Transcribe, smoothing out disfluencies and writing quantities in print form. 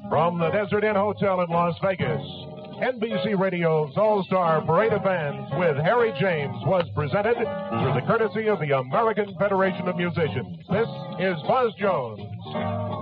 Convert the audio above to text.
From the Desert Inn Hotel in Las Vegas, NBC Radio's All-Star Parade of Bands with Harry James was presented through the courtesy of the American Federation of Musicians. This is Buzz Jones.